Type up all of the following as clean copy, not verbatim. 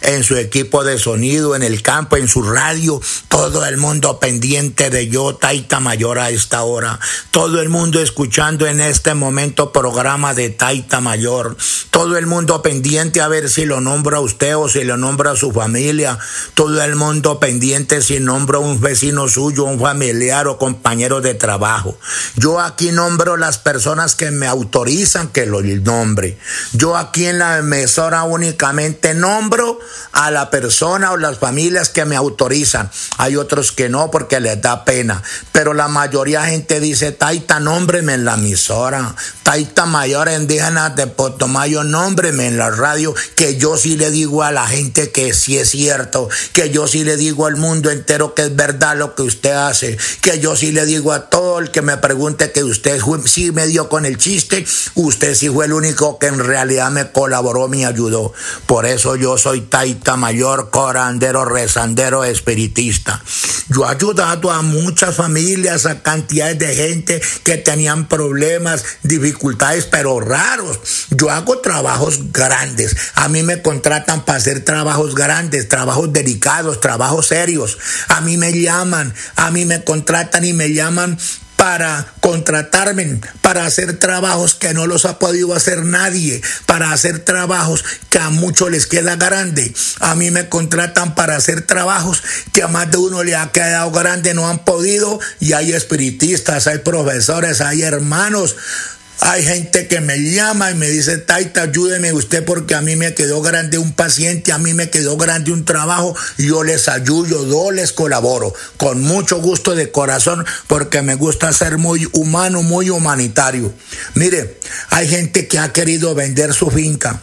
en su equipo de sonido, en el campo, en su radio, todo el mundo pendiente de yo, Taita Mayor, a esta hora, todo el mundo escuchando en este momento programa de Taita Mayor, todo el mundo pendiente a ver si lo nombra a usted o si lo nombra a su familia, todo el mundo pendiente si nombra a un vecino suyo, un familiar o compañero de trabajo. Yo aquí nombro las personas que me autorizan que lo nombre. Yo aquí en la emisora únicamente nombro a la persona o las familias que me autorizan. Hay otros que no porque les da pena, pero la mayoría de gente dice: Taita, nómbreme en la emisora. Taita Mayor Indígena de Potomayo, nómbreme en la radio, que yo sí le digo a la gente que sí es cierto, que yo sí le digo al mundo entero que es verdad lo que usted hace, que yo sí le digo a todo el que me pregunte que usted sí me dio con el chiste, usted sí fue el único que en realidad me colaboró, me ayudó. Por eso yo soy Taita Mayor, curandero, rezandero, espiritista. Yo he ayudado a muchas familias, a cantidades de gente que tenían problemas, dificultades, pero raros. Yo hago trabajos grandes. A mí me contratan para hacer trabajos grandes, trabajos delicados, trabajos serios. A mí me llaman, a mí me contratan y me llaman para contratarme, para hacer trabajos que no los ha podido hacer nadie, para hacer trabajos que a muchos les queda grande. A mí me contratan para hacer trabajos que a más de uno le ha quedado grande, no han podido, y hay espiritistas, hay profesores, hay hermanos. Hay gente que me llama y me dice: Taita, ayúdeme usted porque a mí me quedó grande un paciente, a mí me quedó grande un trabajo, y yo les ayudo, yo les colaboro, con mucho gusto de corazón, porque me gusta ser muy humano, muy humanitario. Mire, hay gente que ha querido vender su finca.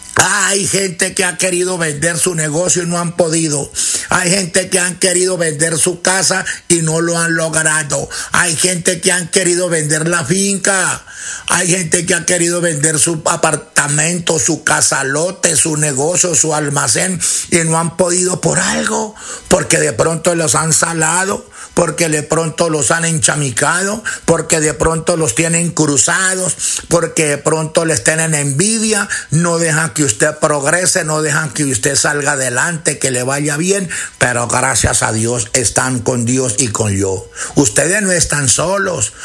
Hay gente que ha querido vender su negocio y no han podido. Hay gente que han querido vender su casa y no lo han logrado. Hay gente que han querido vender la finca. Hay gente que ha querido vender su apartamento, su casalote, su negocio, su almacén, y no han podido por algo, porque de pronto los han salado, porque de pronto los han enchamicado, porque de pronto los tienen cruzados, porque de pronto les tienen envidia, no dejan que usted progrese, no dejan que usted salga adelante, que le vaya bien, pero gracias a Dios están con Dios y con yo. Ustedes no están solos,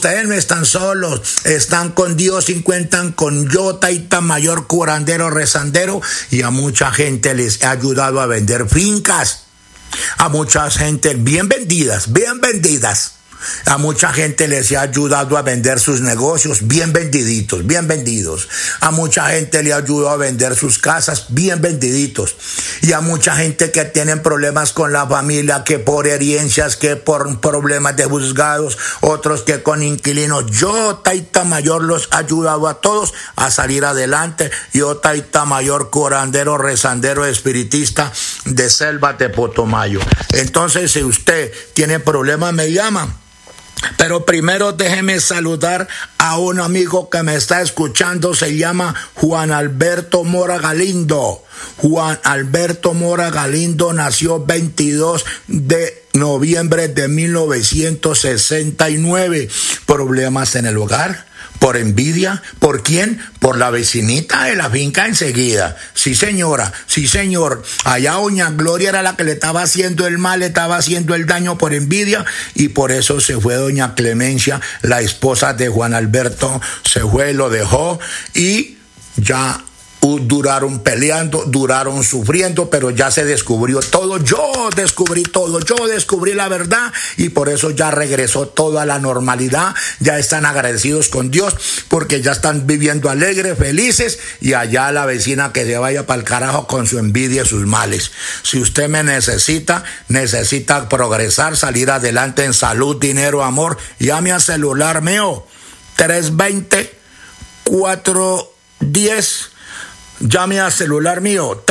están con Dios y cuentan con yo, Taita Mayor, curandero, rezandero, y a mucha gente les he ayudado a vender fincas, a mucha gente bien vendidas. A mucha gente les he ayudado a vender sus negocios bien vendidos. A mucha gente le ayudado a vender sus casas bien vendiditos. Y a mucha gente que tienen problemas con la familia, que por herencias, que por problemas de juzgados, otros que con inquilinos. Yo, Taita Mayor, los he ayudado a todos a salir adelante. Yo, Taita Mayor, curandero, rezandero, espiritista de Selva de Potomayo. Entonces, si usted tiene problemas, me llama. Pero primero déjeme saludar a un amigo que me está escuchando, se llama Juan Alberto Mora Galindo. Juan Alberto Mora Galindo nació 22 de noviembre de 1969. Problemas en el hogar. ¿Por envidia? ¿Por quién? Por la vecinita de la finca enseguida. Sí, señora, sí, señor. Allá doña Gloria era la que le estaba haciendo el mal, le estaba haciendo el daño por envidia, y por eso se fue doña Clemencia, la esposa de Juan Alberto, se fue, lo dejó, y ya duraron peleando, duraron sufriendo, pero ya se descubrió todo. Yo descubrí todo, yo descubrí la verdad, y por eso ya regresó todo a la normalidad. Ya están agradecidos con Dios porque ya están viviendo alegres, felices, y allá la vecina que se vaya para el carajo con su envidia y sus males. Si usted me necesita progresar, salir adelante en salud, dinero, amor, llame al celular mío 320-410. Llame al celular mío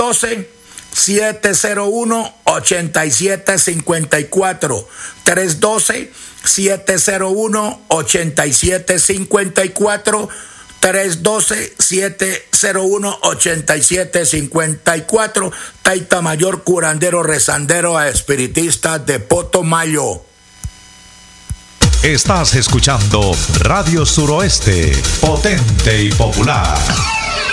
312-701-8754. 312-701-8754. 312-701-8754. Taita Mayor, curandero, rezandero, espiritista de Potomayo. Estás escuchando Radio Suroeste, potente y popular.